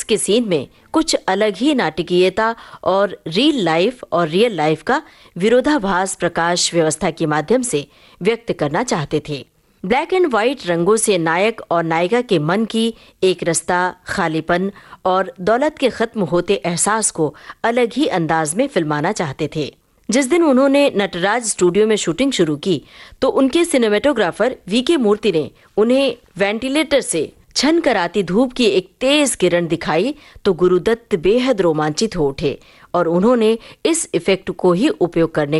के सीन में कुछ अलग ही नाटकीयता और रियल लाइफ का विरोधाभास प्रकाश व्यवस्था के माध्यम से व्यक्त करना चाहते थे। ब्लैक एंड व्हाइट रंगों से नायक और नायिका के मन की एक रास्ता, खालीपन और दौलत के खत्म होते एहसास को अलग ही अंदाज में फिल्माना चाहते थे। जिस दिन उन्होंने नटराज स्टूडियो में शूटिंग शुरू की तो उनके सिनेमेटोग्राफर वीके मूर्ति ने उन्हें वेंटिलेटर से छन कराती धूप की एक तेज किरण दिखाई तो गुरुदत्त बेहद रोमांचित हो उठे और उन्होंने इस इफेक्ट को ही उपयोग करने